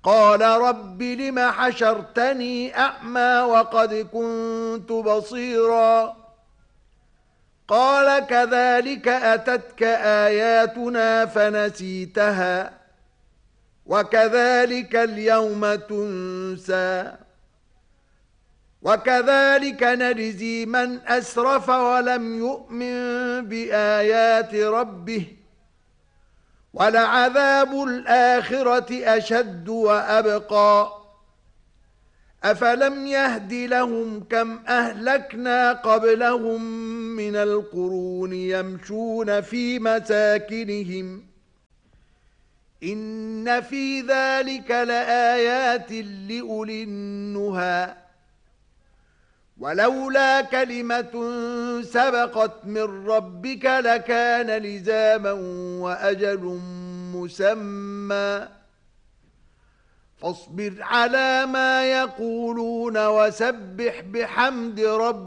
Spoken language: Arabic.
قال رب لم حشرتني أعمى وقد كنت بصيرا قال كذلك أتتك آياتنا فنسيتها وكذلك اليوم تنسى وكذلك نجزي من أسرف ولم يؤمن بآيات ربه ولعذاب الآخرة أشد وأبقى أفلم يهد لهم كم أهلكنا قبلهم من القرون يمشون في مساكنهم إن في ذلك لآيات لأولي النهى ولولا كلمة سبقت من ربك لكان لزاما وأجل مسمى فاصبر على ما يقولون وسبح بحمد ربك